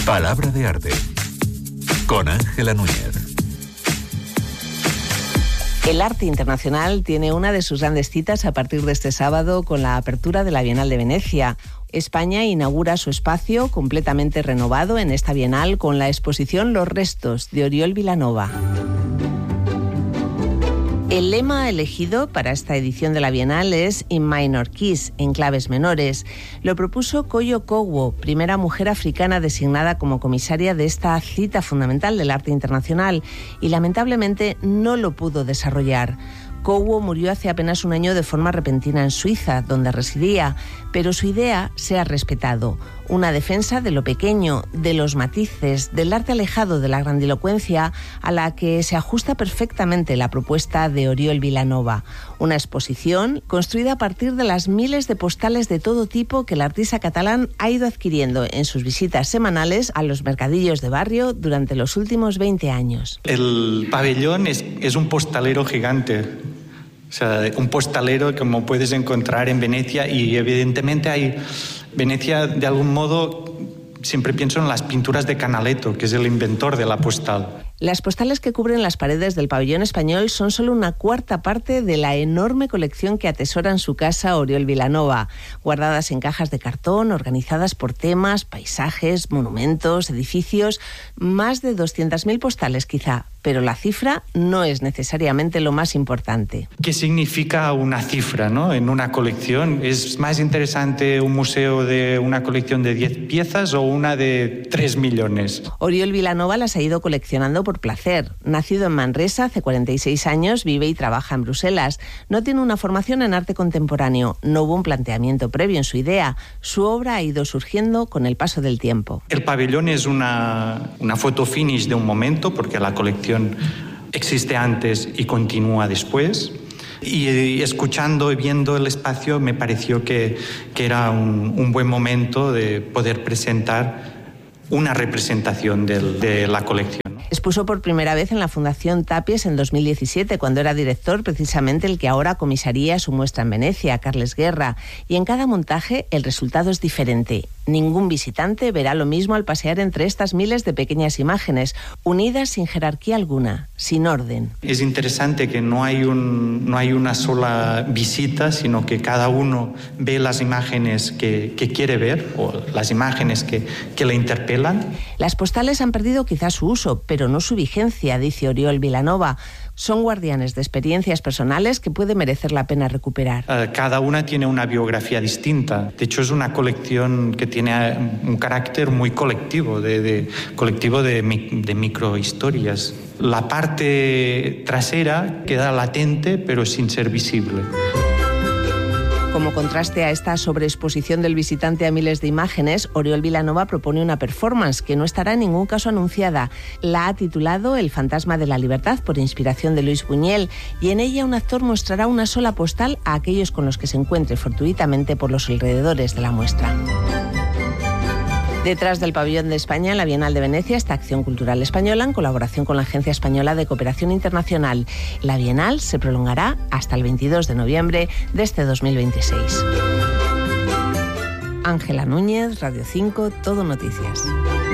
Palabra de arte con Ángela Núñez. El arte internacional tiene una de sus grandes citas a partir de este sábado con la apertura de la Bienal de Venecia. España inaugura su espacio completamente renovado en esta Bienal con la exposición Los Restos de Oriol Vilanova. El lema elegido para esta edición de la Bienal es In Minor Keys, en claves menores. Lo propuso Koyo Kogwo, primera mujer africana designada como comisaria de esta cita fundamental del arte internacional, y lamentablemente no lo pudo desarrollar. Kogwo murió hace apenas un año de forma repentina en Suiza, donde residía, pero su idea se ha respetado. Una defensa de lo pequeño, de los matices, del arte alejado de la grandilocuencia, a la que se ajusta perfectamente la propuesta de Oriol Vilanova. Una exposición construida a partir de las miles de postales de todo tipo que el artista catalán ha ido adquiriendo en sus visitas semanales a los mercadillos de barrio durante los últimos 20 años. El pabellón es un postalero gigante. O sea, un postalero como puedes encontrar en Venecia, y evidentemente Venecia, de algún modo, siempre pienso en las pinturas de Canaletto, que es el inventor de la postal. Las postales que cubren las paredes del pabellón español son solo una cuarta parte de la enorme colección que atesora en su casa Oriol Vilanova, guardadas en cajas de cartón, organizadas por temas, paisajes, monumentos, edificios, más de 200.000 postales quizá, pero la cifra no es necesariamente lo más importante. ¿Qué significa una cifra, ¿no? En una colección? ¿Es más interesante un museo de una colección de 10 piezas o una de 3 millones? Oriol Vilanova las ha ido coleccionando por placer. Nacido en Manresa, hace 46 años, vive y trabaja en Bruselas. No tiene una formación en arte contemporáneo. No hubo un planteamiento previo en su idea. Su obra ha ido surgiendo con el paso del tiempo. El pabellón es una foto finish de un momento, porque la colección existe antes y continúa después. Y escuchando y viendo el espacio me pareció que era un buen momento de poder presentar una representación de la colección. Expuso por primera vez en la Fundación Tapies en 2017, cuando era director precisamente el que ahora comisaría su muestra en Venecia, Carles Guerra, y en cada montaje el resultado es diferente. Ningún visitante verá lo mismo al pasear entre estas miles de pequeñas imágenes, unidas sin jerarquía alguna, sin orden. Es interesante que no hay una sola visita, sino que cada uno ve las imágenes que quiere ver, o las imágenes que le interpelan. Las postales han perdido quizás su uso, pero no su vigencia, dice Oriol Vilanova. Son guardianes de experiencias personales que puede merecer la pena recuperar. Cada una tiene una biografía distinta. De hecho, es una colección que tiene un carácter muy colectivo, de microhistorias. La parte trasera queda latente, pero sin ser visible. Como contraste a esta sobreexposición del visitante a miles de imágenes, Oriol Vilanova propone una performance que no estará en ningún caso anunciada. La ha titulado El fantasma de la libertad, por inspiración de Luis Buñuel, y en ella un actor mostrará una sola postal a aquellos con los que se encuentre fortuitamente por los alrededores de la muestra. Detrás del pabellón de España, en la Bienal de Venecia, está Acción Cultural Española en colaboración con la Agencia Española de Cooperación Internacional. La Bienal se prolongará hasta el 22 de noviembre de este 2026. Ángela Núñez, Radio 5, Todo Noticias.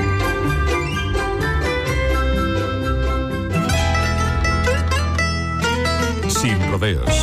Sin rodeos.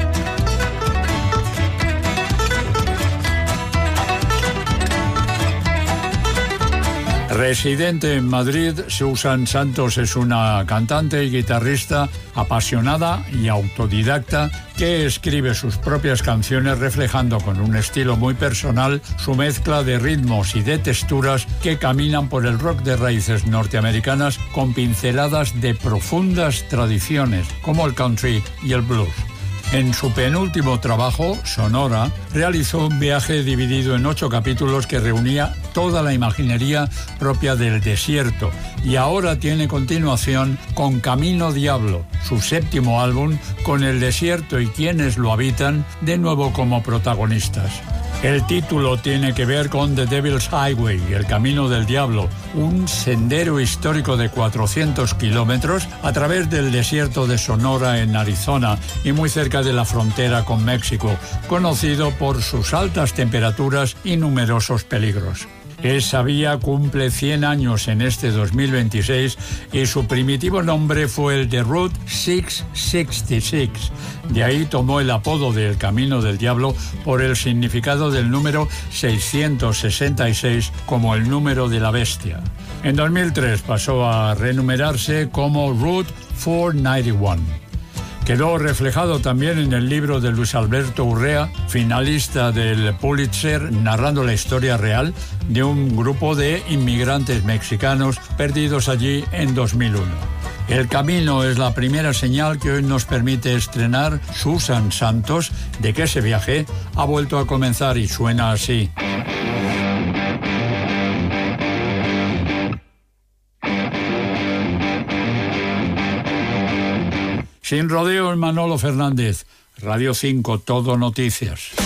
Residente en Madrid, Susan Santos es una cantante y guitarrista apasionada y autodidacta que escribe sus propias canciones reflejando con un estilo muy personal su mezcla de ritmos y de texturas que caminan por el rock de raíces norteamericanas con pinceladas de profundas tradiciones como el country y el blues. En su penúltimo trabajo, Sonora, realizó un viaje dividido en 8 capítulos que reunía toda la imaginería propia del desierto, y ahora tiene continuación con Camino Diablo, su 7º álbum, con el desierto y quienes lo habitan de nuevo como protagonistas. El título tiene que ver con The Devil's Highway, el Camino del Diablo, un sendero histórico de 400 kilómetros a través del desierto de Sonora en Arizona y muy cerca de la frontera con México, conocido por sus altas temperaturas y numerosos peligros. Esa vía cumple 100 años en este 2026 y su primitivo nombre fue el de Route 666. De ahí tomó el apodo del Camino del Diablo por el significado del número 666 como el número de la bestia. En 2003 pasó a renumerarse como Route 491. Quedó reflejado también en el libro de Luis Alberto Urrea, finalista del Pulitzer, narrando la historia real de un grupo de inmigrantes mexicanos perdidos allí en 2001. El camino es la primera señal que hoy nos permite estrenar Susan Santos de que ese viaje ha vuelto a comenzar y suena así. Sin rodeos, Manolo Fernández. Radio 5, Todo Noticias.